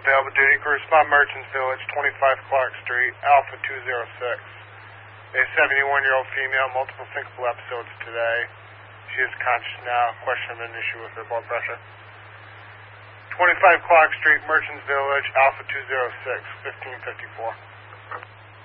Available duty crew, respond Merchants Village, 25 Clark Street, Alpha 206. A 71-year-old female, multiple syncopal episodes today. She is conscious now. Question of an issue with her blood pressure. 25 Clark Street, Merchants Village, Alpha 206, 1554.